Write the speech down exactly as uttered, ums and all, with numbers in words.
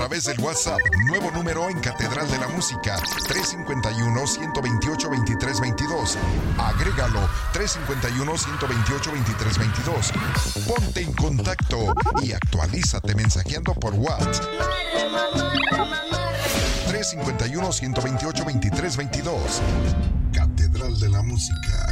través del WhatsApp. Nuevo número en Catedral de la Música, tres cinco uno, uno dos ocho, dos tres dos dos. Agrégalo, tres cinco uno, uno dos ocho, dos tres dos dos. Ponte en contacto y actualízate mensajeando por WhatsApp. tres cinco uno, uno dos ocho, dos tres dos dos. Catedral de la Música.